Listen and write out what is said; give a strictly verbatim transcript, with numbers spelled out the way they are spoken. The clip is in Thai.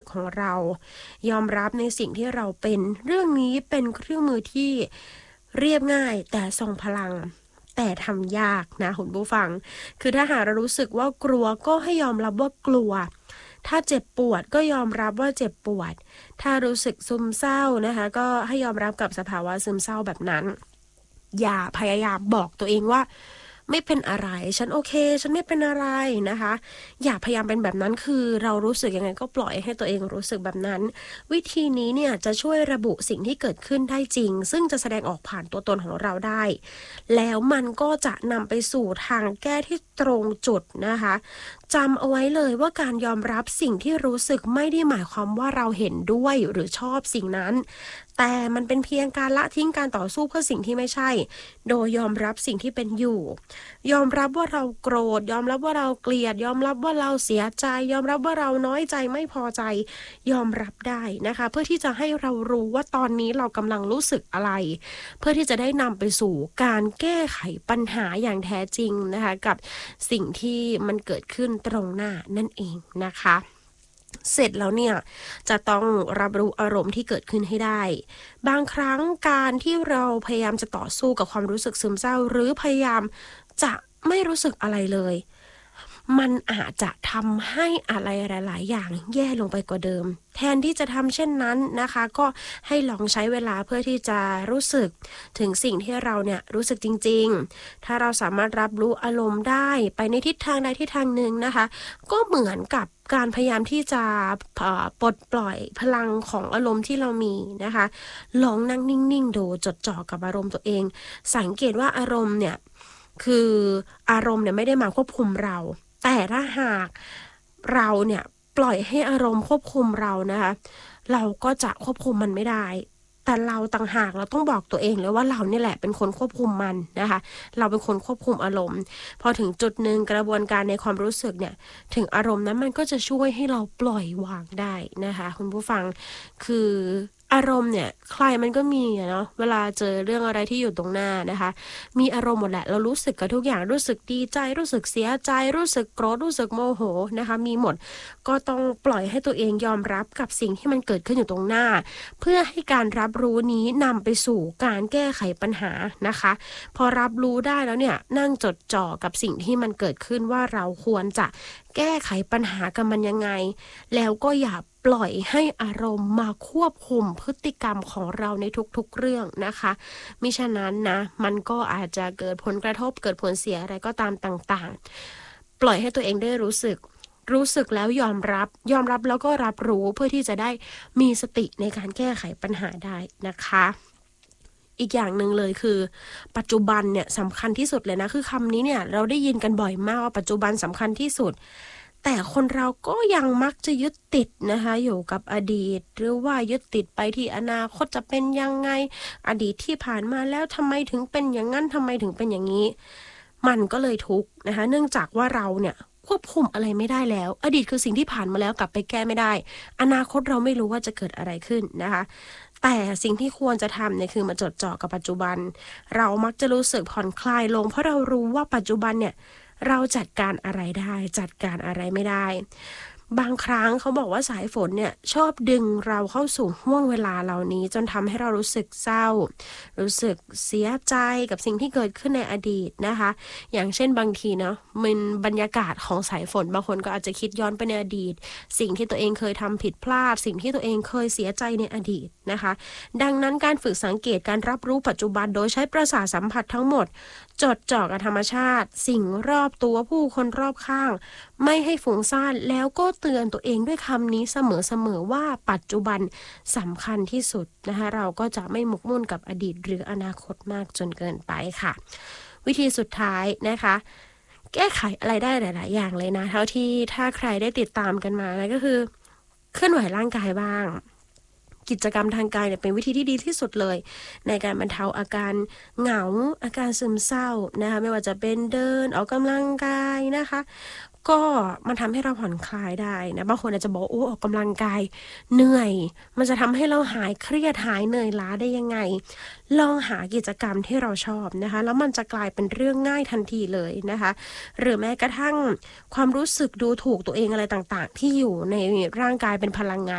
ของเรายอมรับในสิ่งที่เราเป็นเรื่องนี้เป็นเครื่องมือที่เรียบง่ายแต่ทรงพลังแต่ทำยากนะคุณผู้ฟังคือถ้าหากเรารู้สึกว่ากลัวก็ให้ยอมรับว่ากลัวถ้าเจ็บปวดก็ยอมรับว่าเจ็บปวดถ้ารู้สึกซึมเศร้านะคะก็ให้ยอมรับกับสภาวะซึมเศร้าแบบนั้นอย่าพยายามบอกตัวเองว่าไม่เป็นอะไรฉันโอเคฉันไม่เป็นอะไรนะคะอย่าพยายามเป็นแบบนั้นคือเรารู้สึกยังไงก็ปล่อยให้ตัวเองรู้สึกแบบนั้นวิธีนี้เนี่ยจะช่วยระบุสิ่งที่เกิดขึ้นได้จริงซึ่งจะแสดงออกผ่านตัวตนของเราได้แล้วมันก็จะนำไปสู่ทางแก้ที่ตรงจุดนะคะจำเอาไว้เลยว่าการยอมรับสิ่งที่รู้สึกไม่ได้หมายความว่าเราเห็นด้วยหรือชอบสิ่งนั้นแต่มันเป็นเพียงการละทิ้งการต่อสู้เพื่อสิ่งที่ไม่ใช่โดยยอมรับสิ่งที่เป็นอยู่ยอมรับว่าเราโกรธยอมรับว่าเราเกลียดยอมรับว่าเราเสียใจยอมรับว่าเราน้อยใจไม่พอใจยอมรับได้นะคะเพื่อที่จะให้เรารู้ว่าตอนนี้เรากำลังรู้สึกอะไรเพื่อที่จะได้นำไปสู่การแก้ไขปัญหาอย่างแท้จริงนะคะกับสิ่งที่มันเกิดขึ้นตรงหน้านั่นเองนะคะเสร็จแล้วเนี่ยจะต้องรับรู้อารมณ์ที่เกิดขึ้นให้ได้บางครั้งการที่เราพยายามจะต่อสู้กับความรู้สึกซึมเศร้าหรือพยายามจะไม่รู้สึกอะไรเลยมันอาจจะทำให้อะไรหลายๆอย่างแย่ลงไปกว่าเดิมแทนที่จะทำเช่นนั้นนะคะก็ให้ลองใช้เวลาเพื่อที่จะรู้สึกถึงสิ่งที่เราเนี่ยรู้สึกจริงๆถ้าเราสามารถรับรู้อารมณ์ได้ไปในทิศทางใดทิศทางหนึ่งนะคะก็เหมือนกับการพยายามที่จะปลดปล่อยพลังของอารมณ์ที่เรามีนะคะลองนั่งนิ่งๆดูจดจ่อกับอารมณ์ตัวเองสังเกตว่าอารมณ์เนี่ยคืออารมณ์เนี่ยไม่ได้มาควบคุมเราแต่ถ้าหากเราเนี่ยปล่อยให้อารมณ์ควบคุมเรานะคะเราก็จะควบคุมมันไม่ได้แต่เราต่างหากเราต้องบอกตัวเองเลยว่าเราเนี่ยแหละเป็นคนควบคุมมันนะคะเราเป็นคนควบคุมอารมณ์พอถึงจุดหนึ่งกระบวนการในความรู้สึกเนี่ยถึงอารมณ์นั้นมันก็จะช่วยให้เราปล่อยวางได้นะคะคุณผู้ฟังคืออารมณ์เนี่ยใครมันก็มีเนาะเวลาเจอเรื่องอะไรที่อยู่ตรงหน้านะคะมีอารมณ์หมดแหละเรารู้สึกกับทุกอย่างรู้สึกดีใจรู้สึกเสียใจรู้สึกโกรธรู้สึกโมโหนะคะมีหมดก็ต้องปล่อยให้ตัวเองยอมรับกับสิ่งที่มันเกิดขึ้นอยู่ตรงหน้าเพื่อให้การรับรู้นี้นำไปสู่การแก้ไขปัญหานะคะพอรับรู้ได้แล้วเนี่ยนั่งจดจ่อกับสิ่งที่มันเกิดขึ้นว่าเราควรจะแก้ไขปัญหากับมันยังไงแล้วก็อย่าปล่อยให้อารมณ์มาควบคุมพฤติกรรมของเราในทุกๆเรื่องนะคะมิฉะนั้นนะมันก็อาจจะเกิดผลกระทบเกิดผลเสียอะไรก็ตามต่างๆปล่อยให้ตัวเองได้รู้สึกรู้สึกแล้วยอมรับยอมรับแล้วก็รับรู้เพื่อที่จะได้มีสติในการแก้ไขปัญหาได้นะคะอีกอย่างหนึ่งเลยคือปัจจุบันเนี่ยสำคัญที่สุดเลยนะคือคำนี้เนี่ยเราได้ยินกันบ่อยมากว่าปัจจุบันสำคัญที่สุดแต่คนเราก็ยังมักจะยึดติดนะคะอยู่กับอดีตหรือว่ายึดติดไปที่อนาคตจะเป็นยังไงอดีตที่ผ่านมาแล้วทำไมถึงเป็นอย่างนั้นทำไมถึงเป็นอย่างนี้มันก็เลยทุกข์นะคะเนื่องจากว่าเราเนี่ยควบคุมอะไรไม่ได้แล้วอดีตคือสิ่งที่ผ่านมาแล้วกลับไปแก้ไม่ได้อนาคตเราไม่รู้ว่าจะเกิดอะไรขึ้นนะคะแต่สิ่งที่ควรจะทำเนี่ยคือมาจดจ่อกับปัจจุบันเรามักจะรู้สึกผ่อนคลายลงเพราะเรารู้ว่าปัจจุบันเนี่ยเราจัดการอะไรได้จัดการอะไรไม่ได้บางครั้งเขาบอกว่าสายฝนเนี่ยชอบดึงเราเข้าสู่ห่วงเวลาเหล่านี้จนทำให้เรารู้สึกเศร้ารู้สึกเสียใจกับสิ่งที่เกิดขึ้นในอดีตนะคะอย่างเช่นบางทีเนาะมันบรรยากาศของสายฝนบางคนก็อาจจะคิดย้อนไปในอดีตสิ่งที่ตัวเองเคยทำผิดพลาดสิ่งที่ตัวเองเคยเสียใจในอดีตนะคะดังนั้นการฝึกสังเกตการรับรู้ปัจจุบันโดยใช้ประสาทสัมผัสทั้งหมดจดจ่อกับธรรมชาติสิ่งรอบตัวผู้คนรอบข้างไม่ให้ฟุ้งซ่านแล้วก็เตือนตัวเองด้วยคำนี้เสมอๆว่าปัจจุบันสำคัญที่สุดนะคะเราก็จะไม่หมกมุ่นกับอดีตหรืออนาคตมากจนเกินไปค่ะวิธีสุดท้ายนะคะแก้ไขอะไรได้หลายๆอย่างเลยนะเท่าที่ถ้าใครได้ติดตามกันมานะก็คือเคลื่อนไหวร่างกายบ้างกิจกรรมทางกายเนี่ยเป็นวิธีที่ดีที่สุดเลยในการบรรเทาอาการเหงาอาการซึมเศร้านะคะไม่ว่าจะเป็นเดินออกกำลังกายนะคะก็มันทำให้เราผ่อนคลายได้นะบางคนอาจจะบอกโอ้ออกกำลังกายเหนื่อยมันจะทำให้เราหายเครียดหายเหนื่อยล้าได้ยังไงลองหากิจกรรมที่เราชอบนะคะแล้วมันจะกลายเป็นเรื่องง่ายทันทีเลยนะคะหรือแม้กระทั่งความรู้สึกดูถูกตัวเองอะไรต่างๆที่อยู่ในร่างกายเป็นพลังงาน